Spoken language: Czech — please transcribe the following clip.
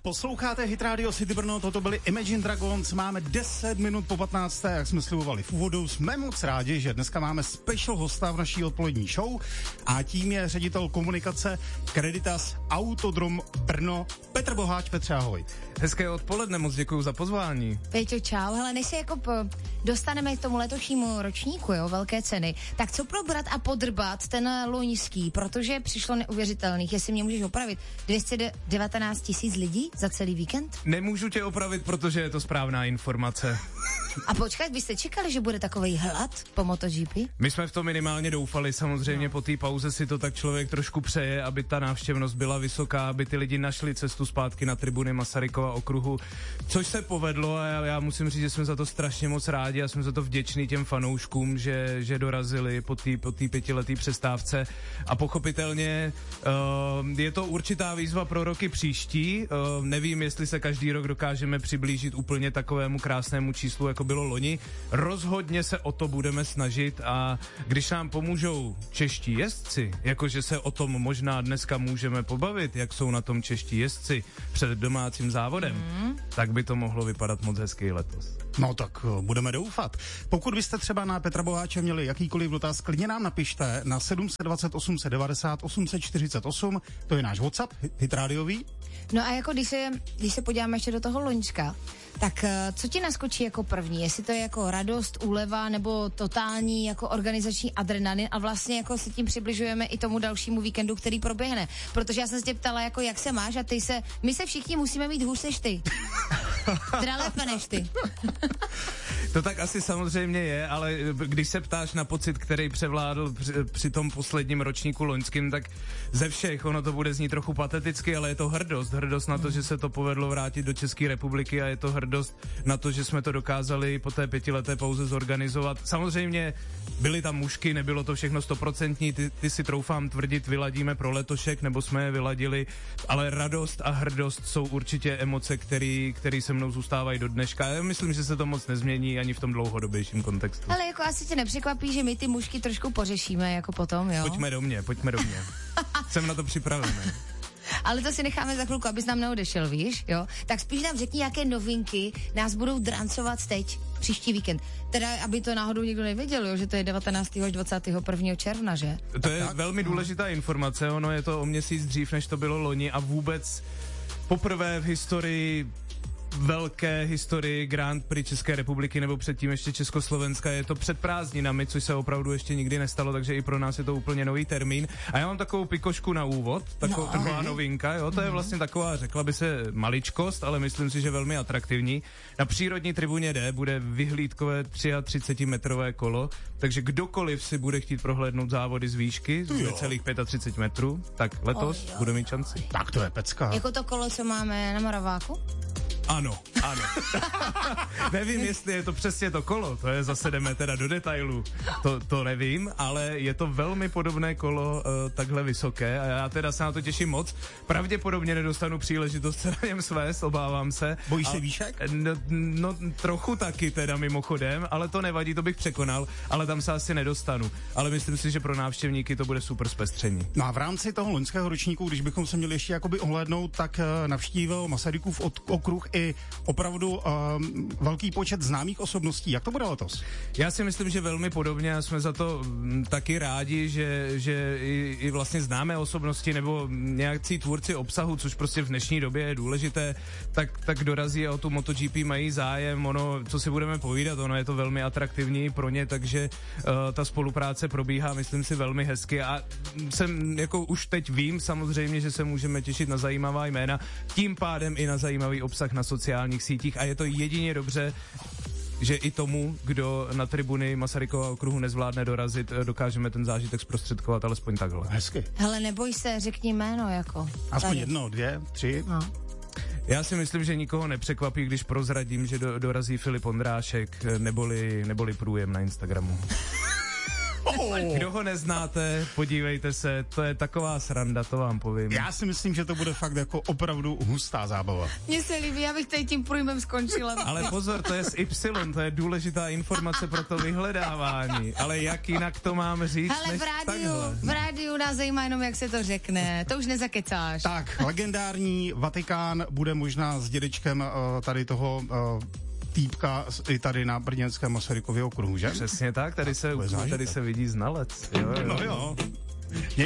Posloucháte Hit Radio City Brno, toto byli Imagine Dragons, máme 10 minut po 15. Jak jsme slibovali v úvodu, jsme moc rádi, že dneska máme special hosta v naší odpolední show a tím je ředitel komunikace Creditas Autodrom Brno, Petr Boháč. Petře, ahoj. Hezké odpoledne, moc děkuju za pozvání. Peťo, čau, hele, než se jako dostaneme k tomu letošnímu ročníku, jo, velké ceny, tak co probrat a podrbat ten loňský, protože přišlo neuvěřitelných, jestli mě můžeš opravit, 219 000 lidí za celý víkend? Nemůžu tě opravit, protože je to správná informace. A počkat, byste čekali, že bude takovej hlad po MotoGP? My jsme v to minimálně doufali, samozřejmě po té pauze si to tak člověk trošku přeje, aby ta návštěvnost byla vysoká, aby ty lidi našli cestu zpátky na tribuny Masarykova okruhu, což se povedlo a já musím říct, že jsme za to strašně moc rádi a jsme za to vděční těm fanouškům, že dorazili po té pětileté přestávce a pochopitelně je to určitá výzva pro roky příští. Nevím, jestli se každý rok dokážeme přiblížit úplně takovému krásnému číslu, jako bylo loni. Rozhodně se o to budeme snažit a když nám pomůžou čeští jezdci, jakože se o tom možná dneska můžeme pobavit, jak jsou na tom čeští jezdci před domácím závodem, tak by to mohlo vypadat moc hezky letos. No tak budeme doufat. Pokud byste třeba na Petra Boháče měli jakýkoliv dotaz, klidně nám napište na 720 890 848, to je náš WhatsApp, Hit Radiový. No a jako když se podíváme ještě do toho loňska, tak co ti naskočí jako první? Jestli to je jako radost, úleva nebo totální jako organizační adrenalin a vlastně jako se tím přibližujeme i tomu dalšímu víkendu, který proběhne. Protože já jsem se tě ptala, jako jak se máš a my se všichni musíme mít hůř než ty. Teda lépe než ty. To tak asi samozřejmě je, ale když se ptáš na pocit, který převládl při tom posledním ročníku loňským, tak ze všech, ono to bude znít trochu pateticky, ale je to hrdost na to, že se to povedlo vrátit do České republiky a je to hrdost na to, že jsme to dokázali po té 5leté pauze zorganizovat. Samozřejmě byly tam mušky, nebylo to všechno 100%, ty si troufám tvrdit, vyladíme pro letošek, nebo jsme je vyladili, ale radost a hrdost jsou určitě emoce, které se mnou zůstávají do dneška. Já myslím, že se to moc nezmění ani v tom dlouhodobějším kontextu. Ale jako asi tě nepřekvapí, že my ty mušky trošku pořešíme jako potom, jo? Pojďme do mě. Jsem na to připravený. Ale to si necháme za chvilku, abys nám neodešel, víš, jo? Tak spíš nám řekni, jaké novinky nás budou drancovat teď, příští víkend. Teda, aby to náhodou někdo nevěděl, jo, že to je 19. až 21. června, že? To je velmi důležitá informace, ono je to o měsíc dřív, než to bylo loni a vůbec poprvé v velké historii Grand Prix České republiky nebo předtím ještě Československa. Je to před prázdninami, což se opravdu ještě nikdy nestalo, takže i pro nás je to úplně nový termín. A já mám takovou pikošku na úvod, taková novinka, jo, to je vlastně taková, řekla by se, maličkost, ale myslím si, že velmi atraktivní. Na přírodní tribuně D bude vyhlídkové 33-metrové kolo, takže kdokoliv si bude chtít prohlédnout závody z výšky, z celých 35 metrů, tak letos bude mít šanci. Tak to je pecka. Jako to kolo, co máme na Moraváku? Ano. Nevím, jestli je to přesně to kolo, to je zase jdeme teda do detailů, to nevím, ale je to velmi podobné kolo takhle vysoké a já teda se na to těším moc. Pravděpodobně nedostanu příležitost se na něm svést, obávám se. Bojíš se výšek? No trochu taky teda mimochodem, ale to nevadí, to bych překonal, ale tam se asi nedostanu. Ale myslím si, že pro návštěvníky to bude super zpestření. No a v rámci toho loňského ročníku, když bychom se měli ještě jakoby ohlédnout, tak navštívil Masarykův okruh i opravdu velký počet známých osobností. Jak to bude letos? Já si myslím, že velmi podobně a jsme za to taky rádi, že i vlastně známé osobnosti nebo nějakcí tvůrci obsahu, což prostě v dnešní době je důležité, tak dorazí a o tu MotoGP mají zájem. Ono, co si budeme povídat, ono je to velmi atraktivní pro ně, takže ta spolupráce probíhá, myslím si, velmi hezky a jsem jako už teď vím samozřejmě, že se můžeme těšit na zajímavá jména, tím pádem i na zajímavý obsah na sociálních sítích a je to jedině dobře, že i tomu, kdo na tribuny Masarykova okruhu nezvládne dorazit, dokážeme ten zážitek zprostředkovat alespoň takhle. Hezky. Hele, neboj se, řekni jméno jako. Aspoň tady. 1, 2, 3. No. Já si myslím, že nikoho nepřekvapí, když prozradím, že dorazí Filip Ondrášek, neboli průjem na Instagramu. Kdo ho neznáte, podívejte se, to je taková sranda, to vám povím. Já si myslím, že to bude fakt jako opravdu hustá zábava. Mně se líbí, já bych tady tím průjmem skončila. Ale pozor, to je s Y, to je důležitá informace pro to vyhledávání. Ale jak jinak to mám říct, hele, než v rádiu nás zajímá jenom, jak se to řekne. To už nezakecáš. Tak, legendární Vatikán bude možná s dědečkem tady toho týpka i tady na brněnském Masarykově okruhu, že? Přesně tak, tady se vidí znalec. Jo. No jo.